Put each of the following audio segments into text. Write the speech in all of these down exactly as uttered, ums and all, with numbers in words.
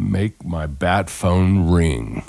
make my bat phone ring.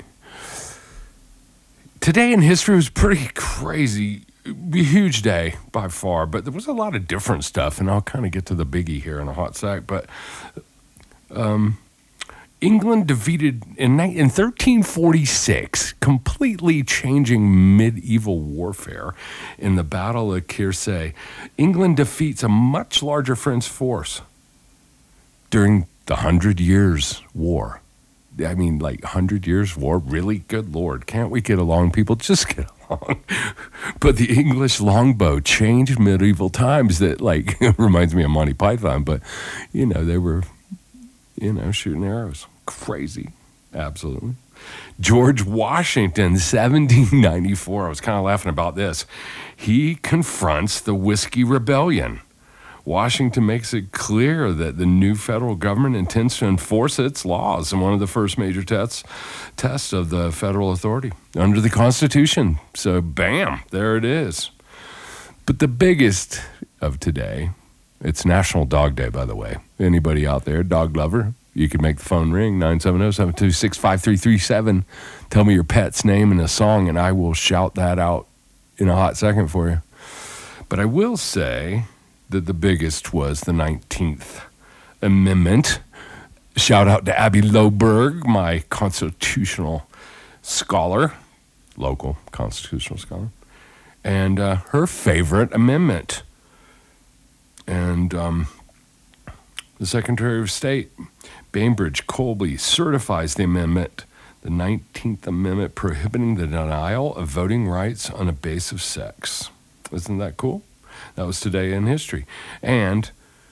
Today in history was pretty crazy. A huge day by far, but there was a lot of different stuff, and I'll kind of get to the biggie here in a hot sec. But um, England defeated in, in thirteen forty-six, completely changing medieval warfare in the Battle of Cressy. England defeats a much larger French force during the Hundred Years' War. I mean, like, Hundred Years' War? Really? Good Lord. Can't we get along, people? Just get along. But the English longbow changed medieval times. That, like, reminds me of Monty Python. But, you know, they were, you know, shooting arrows. Crazy. Absolutely. George Washington, seventeen ninety-four. I was kind of laughing about this. He confronts the Whiskey Rebellion. Washington makes it clear that the new federal government intends to enforce its laws in one of the first major tests, tests of the federal authority under the Constitution. So, bam, there it is. But the biggest of today, it's National Dog Day, by the way. Anybody out there, dog lover, you can make the phone ring, nine seven zero, seven two six, five three three seven. Tell me your pet's name and a song, and I will shout that out in a hot second for you. But I will say that the biggest was the nineteenth Amendment. Shout out to Abby Loberg, my constitutional scholar, local constitutional scholar, and uh, her favorite amendment. And um, the Secretary of State, Bainbridge Colby, certifies the amendment, the nineteenth Amendment, prohibiting the denial of voting rights on a basis of sex. Isn't that cool? That was today in history. And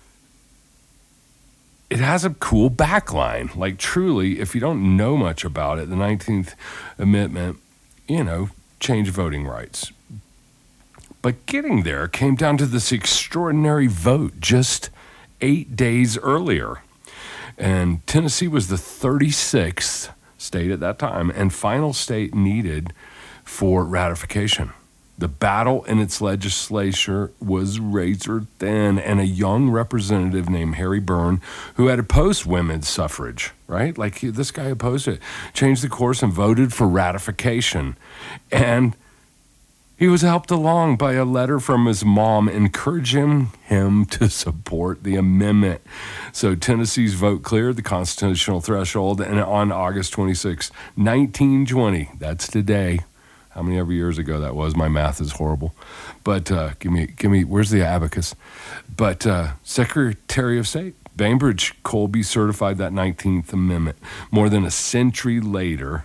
it has a cool backline. Like, truly, if you don't know much about it, the nineteenth Amendment, you know, changed voting rights. But getting there came down to this extraordinary vote just eight days earlier. And Tennessee was the thirty-sixth state at that time and final state needed for ratification. The battle in its legislature was razor thin, and a young representative named Harry Byrne, who had opposed women's suffrage, right? Like, he, this guy opposed it, changed the course and voted for ratification. And he was helped along by a letter from his mom encouraging him to support the amendment. So Tennessee's vote cleared the constitutional threshold, and on August twenty-sixth, nineteen twenty, that's today. How many ever years ago that was? My math is horrible. But uh, give me, give me, where's the abacus? But uh, Secretary of State, Bainbridge Colby certified that nineteenth Amendment. More than a century later,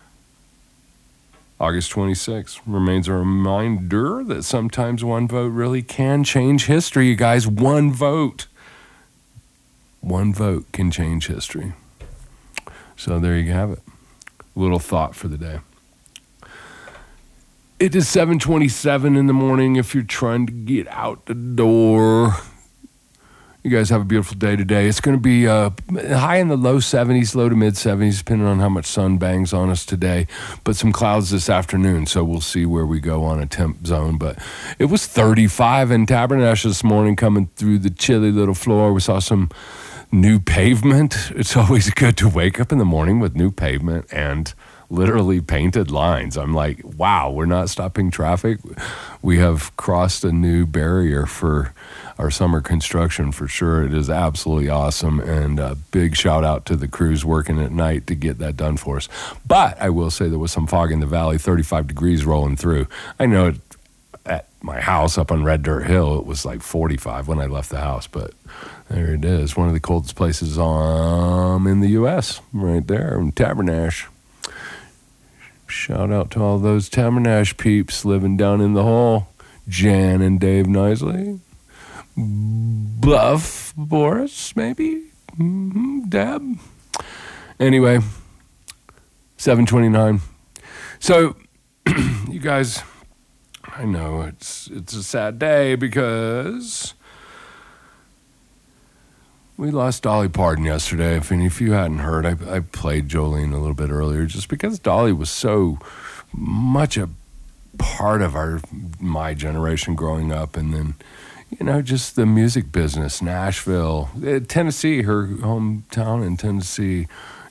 August twenty-sixth remains a reminder that sometimes one vote really can change history, you guys. One vote. One vote can change history. So there you have it. A little thought for the day. It is seven twenty-seven in the morning if you're trying to get out the door. You guys have a beautiful day today. It's going to be uh, high in the low seventies, low to mid seventies, depending on how much sun bangs on us today. But some clouds this afternoon, so we'll see where we go on a temp zone. But it was thirty-five in Tabernash this morning coming through the chilly little floor. We saw some new pavement. It's always good to wake up in the morning with new pavement and literally painted lines. I'm like, wow, we're not stopping traffic. We have crossed a new barrier for our summer construction for sure. It is absolutely awesome, and a big shout out to the crews working at night to get that done for us. But I will say there was some fog in the valley, thirty-five degrees rolling through. I know it, at my house up on Red Dirt Hill, it was like forty-five when I left the house, but there it is. One of the coldest places um, in the U S right there in Tabernash. Shout out to all those Tabernash peeps living down in the hole. Jan and Dave Nisley. Buff Boris, maybe? Mm-hmm. Deb? Anyway, seven twenty-nine. So, you guys, I know it's it's a sad day because we lost Dolly Parton yesterday. If, and if you hadn't heard, I, I played Jolene a little bit earlier just because Dolly was so much a part of our my generation growing up, and then, you know, just the music business, Nashville, Tennessee, her hometown in Tennessee,